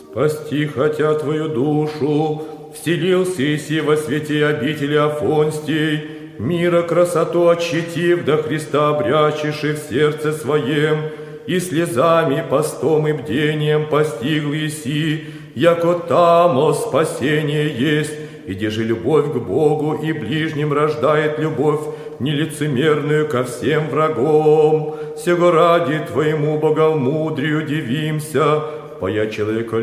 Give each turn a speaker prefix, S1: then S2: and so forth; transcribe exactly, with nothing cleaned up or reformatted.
S1: спасти хотя твою душу, вселился Иси во свете обители Афонстий, мира красоту отщитив, до Христа обрячеши в сердце своем, и слезами, постом и бдением постигл Иси, яко тамо спасение есть, и где же любовь к Богу и ближним рождает любовь нелицемерную ко всем врагам. Сего ради Твоему богомудрию дивимся, поя человека